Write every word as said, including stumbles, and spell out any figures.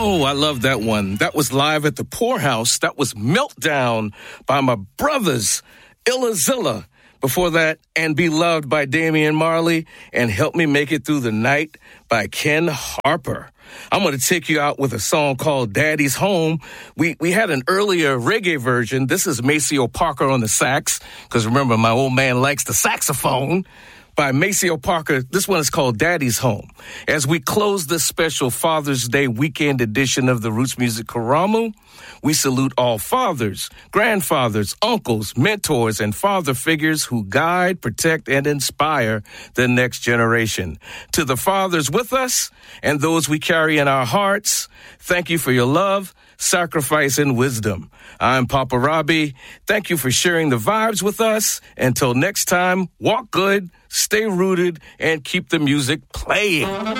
Oh, I love that one. That was live at the Poorhouse. That was Meltdown by my brothers, Illazilla. Before that, And Be Loved by Damian Marley, and Help Me Make It Through the Night by Ken Harper. I'm going to take you out with a song called Daddy's Home. We we had an earlier reggae version. This is Maceo Parker on the sax, because remember, my old man likes the saxophone. By Maceo Parker. This one is called Daddy's Home. As we close this special Father's Day weekend edition of the Roots Music Karamu, we salute all fathers, grandfathers, uncles, mentors, and father figures who guide, protect, and inspire the next generation. To the fathers with us and those we carry in our hearts, thank you for your love, sacrifice, and wisdom. I'm Papa Robbie. Thank you for sharing the vibes with us. Until next time, walk good, stay rooted, and keep the music playing.